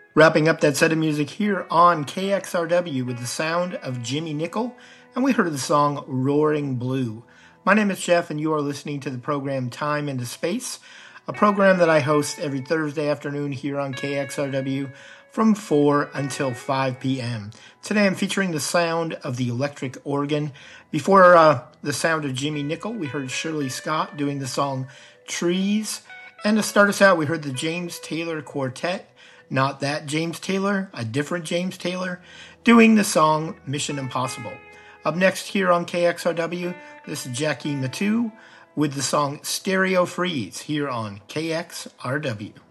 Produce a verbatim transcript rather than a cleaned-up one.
Wrapping up that set of music here on K X R W with the sound of Jimmy Nickel, and we heard the song Roaring Blue. My name is Jeff, and you are listening to the program Time into Space, a program that I host every Thursday afternoon here on K X R W from four until five p.m. Today I'm featuring the sound of the electric organ. Before uh, the sound of Jimmy Nickel, we heard Shirley Scott doing the song Trees. And to start us out, we heard the James Taylor Quartet. Not that James Taylor, a different James Taylor, doing the song Mission Impossible. Up next here on K X R W, this is Jackie Matu with the song Stereo Freeze here on K X R W.